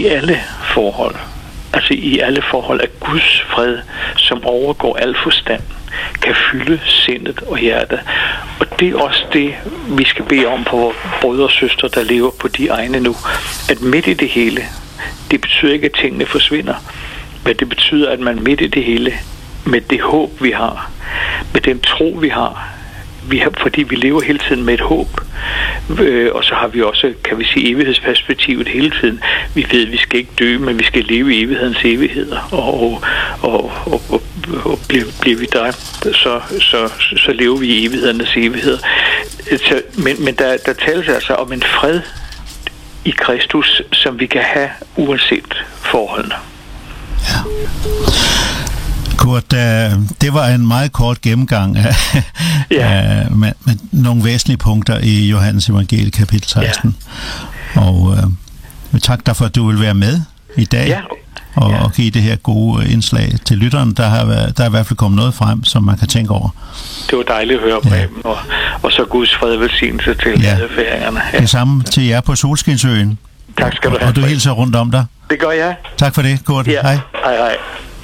i alle forhold, altså i alle forhold, at Guds fred, som overgår al forstand, kan fylde sindet og hjertet. Og det er også det, vi skal bede om på vores brødre og søstre, der lever på de egne nu. At midt i det hele, det betyder ikke, at tingene forsvinder, men det betyder, at man midt i det hele, med det håb, vi har, med den tro, vi har, fordi vi lever hele tiden med et håb, og så har vi også, kan vi sige, evighedsperspektivet hele tiden. Vi ved, at vi skal ikke dø, men vi skal leve i evighedens evigheder, og bliver vi der, så lever vi i evighedernes evigheder. Men der tales altså om en fred i Kristus, som vi kan have uanset forholdene. Ja. Kurt, det var en meget kort gennemgang af med nogle væsentlige punkter i Johannes Evangeliet kapitel 16. Ja. Og tak dig for, at du vil være med i dag og give det her gode indslag til lytteren. Der er i hvert fald kommet noget frem, som man kan tænke over. Det var dejligt at høre på dem, og så Guds fred velsignelse til adfæringerne. Ja. Det samme til jer på Solskinsøen. Tak skal du have. Og du hilser rundt om dig. Det gør jeg. Tak for det, Kurt. Ja. Hej.